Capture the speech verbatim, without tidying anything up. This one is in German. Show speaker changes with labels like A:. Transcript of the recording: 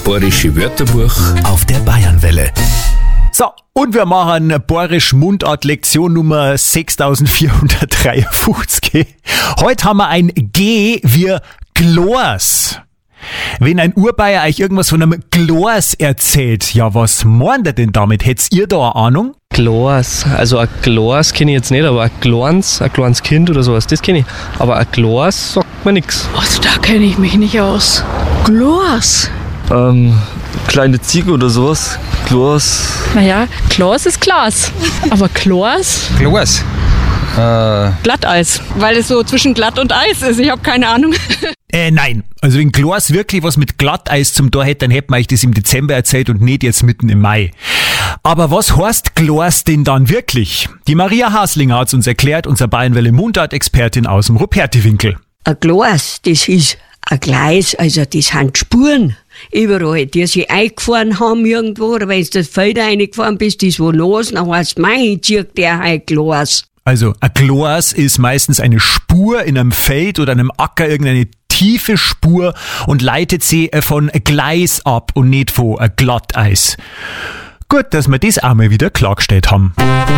A: Bayerische Wörterbuch
B: auf der Bayernwelle.
C: So, und wir machen Bayerisch Mundart Lektion Nummer sechstausendvierhundertdreiundfünfzig. Heute haben wir ein G wie Glors. Wenn ein Urbayer euch irgendwas von einem Glors erzählt, ja, was meint er denn damit? Hättet ihr da eine Ahnung?
D: Glors, also ein Glors kenne ich jetzt nicht, aber ein Glorns, ein kleines Kind oder sowas, das kenne ich. Aber ein Glors sagt mir nichts.
E: Also da kenne ich mich nicht aus. Glors?
F: Ähm, kleine Ziege oder sowas. Glors.
E: Naja, Glors ist Glas. Aber Glors?
G: Glors? Äh.
E: Glatteis. Weil es so zwischen glatt und Eis ist. Ich habe keine Ahnung.
C: Äh, nein. Also wenn Glors wirklich was mit Glatteis zum Tor hätte, dann hätten wir euch das im Dezember erzählt und nicht jetzt mitten im Mai. Aber was heißt Glors denn dann wirklich? Die Maria Haslinger hat's uns erklärt, unser Bayernwelle Mundart-Expertin aus dem Ruperti-Winkel.
H: Ein Glas, das ist ein Gleis, also das sind Spuren überall, die sich eingefahren haben irgendwo, oder wenn du das Feld reingefahren bist, ist wo los, dann heißt es, mein, zieht der ein Glas.
C: Also ein Glors ist meistens eine Spur in einem Feld oder einem Acker, irgendeine tiefe Spur und leitet sie von Gleis ab und nicht von Glatteis. Gut, dass wir das auch mal wieder klargestellt haben.